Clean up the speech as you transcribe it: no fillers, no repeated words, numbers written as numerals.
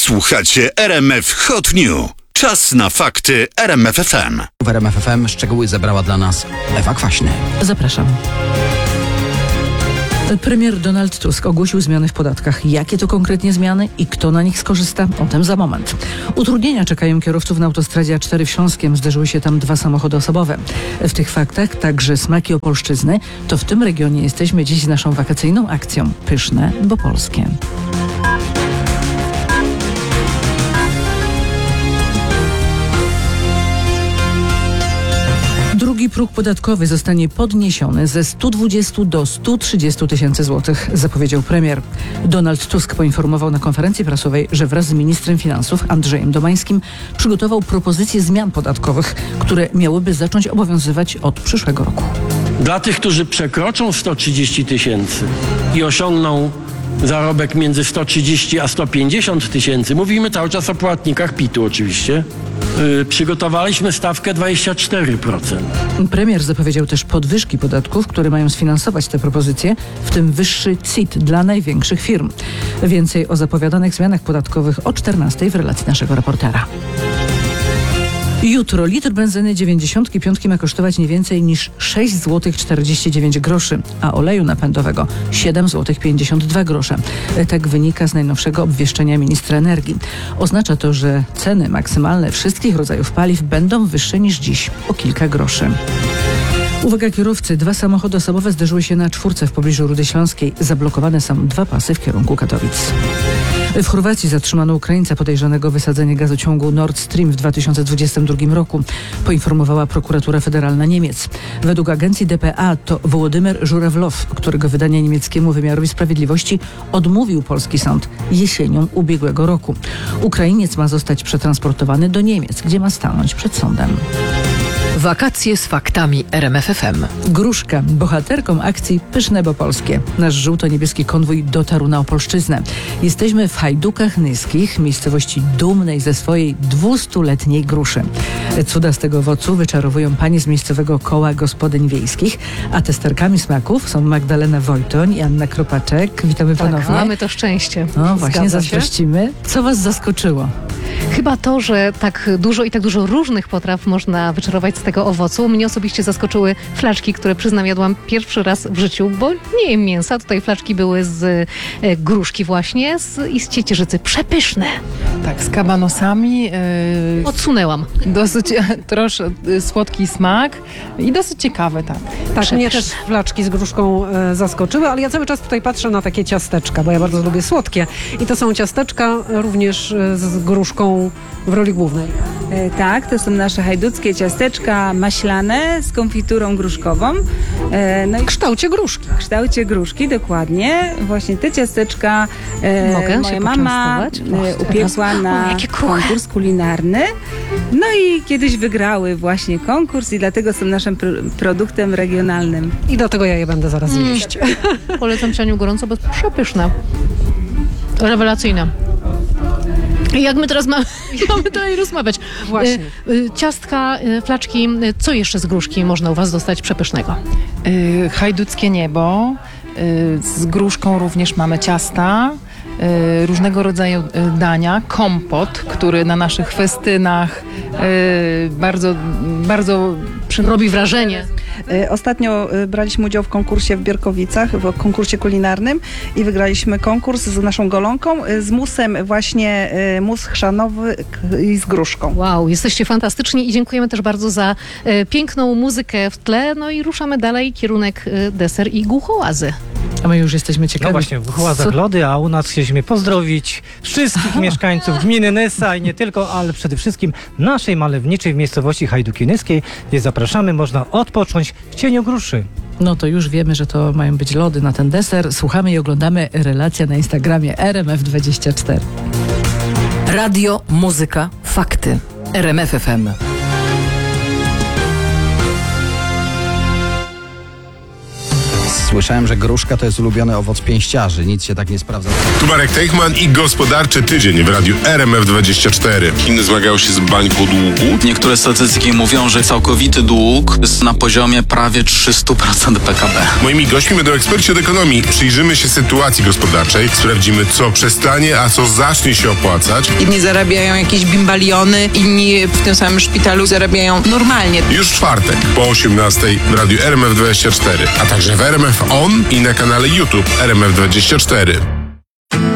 Słuchacie RMF Hot News. Czas na fakty RMF FM. W RMF FM szczegóły zebrała dla nas Ewa Kwaśny. Zapraszam. Premier Donald Tusk ogłosił zmiany w podatkach. Jakie to konkretnie zmiany i kto na nich skorzysta? O tym za moment. Utrudnienia czekają kierowców na autostradzie A4 w Śląskiem. Zderzyły się tam 2 samochody osobowe. W tych faktach także smaki Opolszczyzny. To w tym regionie jesteśmy dziś z naszą wakacyjną akcją. Pyszne, bo polskie. Drugi próg podatkowy zostanie podniesiony ze 120 do 130 tysięcy złotych, zapowiedział premier. Donald Tusk poinformował na konferencji prasowej, że wraz z ministrem finansów Andrzejem Domańskim przygotował propozycje zmian podatkowych, które miałyby zacząć obowiązywać od przyszłego roku. Dla tych, którzy przekroczą 130 tysięcy i osiągną zarobek między 130 a 150 tysięcy, mówimy cały czas o płatnikach PIT-u oczywiście, przygotowaliśmy stawkę 24%. Premier zapowiedział też podwyżki podatków, które mają sfinansować te propozycje, w tym wyższy CIT dla największych firm. Więcej o zapowiadanych zmianach podatkowych o 14:00 w relacji naszego reportera. Jutro litr benzyny 95 ma kosztować nie więcej niż 6,49 zł, a oleju napędowego 7,52 zł. Tak wynika z najnowszego obwieszczenia ministra energii. Oznacza to, że ceny maksymalne wszystkich rodzajów paliw będą wyższe niż dziś o kilka groszy. Uwaga kierowcy, 2 samochody osobowe zderzyły się na czwórce w pobliżu Rudy Śląskiej. Zablokowane są 2 pasy w kierunku Katowic. W Chorwacji zatrzymano Ukraińca podejrzanego o wysadzenie gazociągu Nord Stream w 2022 roku, poinformowała prokuratura federalna Niemiec. Według agencji dpa to Wołodymyr Żurawlow, którego wydanie niemieckiemu wymiarowi sprawiedliwości odmówił polski sąd jesienią ubiegłego roku. Ukrainiec ma zostać przetransportowany do Niemiec, gdzie ma stanąć przed sądem. Wakacje z faktami RMF FM. Gruszka, bohaterką akcji Pyszne, bo polskie. Nasz żółto-niebieski konwój dotarł na Opolszczyznę. Jesteśmy w Hajdukach Nyskich, miejscowości dumnej ze swojej 200-letniej gruszy. Cuda z tego owocu wyczarowują panie z miejscowego koła gospodyń wiejskich, a testerkami smaków są Magdalena Wojtoń i Anna Kropaczek. Witamy ponownie. Mamy to szczęście. No właśnie, Zgadza się. zazdrościmy. Co was zaskoczyło? Chyba to, że tak dużo różnych potraw można wyczarować z tego owocu. Mnie osobiście zaskoczyły flaczki, które przyznam jadłam pierwszy raz w życiu, bo nie jem mięsa. Tutaj flaczki były z gruszki właśnie i z ciecierzycy. Przepyszne. Tak, z kabanosami. Odsunęłam. Dosyć troszkę słodki smak i dosyć ciekawe, tak. Tak, mnie też flaczki z gruszką zaskoczyły, ale ja cały czas tutaj patrzę na takie ciasteczka, bo ja bardzo lubię słodkie. I to są ciasteczka również z gruszką w roli głównej. Tak, to są nasze hajduckie ciasteczka maślane z konfiturą gruszkową. No W kształcie gruszki. w kształcie gruszki, dokładnie. Właśnie te ciasteczka Mogę moja się mama poczęstować? upiekła na jakie kruche. konkurs kulinarny. No i kiedyś wygrały właśnie konkurs i dlatego są naszym produktem regionalnym. I do tego ja je będę zaraz jeść. Polecam cianiu gorąco, bo przepyszne. Rewelacyjne. I jak my teraz mamy dalej rozmawiać? Właśnie. Ciastka, flaczki, co jeszcze z gruszki można u was dostać przepysznego? Hajduckie niebo. Z gruszką również mamy ciasta. Różnego rodzaju dania, kompot, który na naszych festynach bardzo Robi wrażenie. Ostatnio braliśmy udział w konkursie w Bierkowicach, w konkursie kulinarnym i wygraliśmy konkurs z naszą golonką, z musem właśnie, mus chrzanowy i z gruszką. Wow, jesteście fantastyczni i dziękujemy też bardzo za piękną muzykę w tle. No i ruszamy dalej, kierunek deser i głuchołazy. A my już jesteśmy ciekawi. No właśnie, w Chładzach lody, a u nas chcieliśmy pozdrowić wszystkich mieszkańców gminy Nysa i nie tylko, ale przede wszystkim naszej malowniczej w miejscowości Hajduki Nyskiej, gdzie zapraszamy, można odpocząć w cieniu gruszy. No to już wiemy, że to mają być lody na ten deser. Słuchamy i oglądamy relację na Instagramie RMF24. Radio, muzyka, fakty. RMF FM. Słyszałem, że gruszka to jest ulubiony owoc pięściarzy. Nic się tak nie sprawdza. Tu Marek Teichman i Gospodarczy Tydzień w radiu RMF24. Chiny zmagają się z bańką długu. Niektóre statystyki mówią, że całkowity dług jest na poziomie prawie 300% PKB. Moimi gośćmi będą eksperci od ekonomii. Przyjrzymy się sytuacji gospodarczej, sprawdzimy, co przestanie, a co zacznie się opłacać. Jedni zarabiają jakieś bimbaliony, inni w tym samym szpitalu zarabiają normalnie. Już w czwartek po 18:00 w radiu RMF24, a także w RMF On i na kanale YouTube RMF24.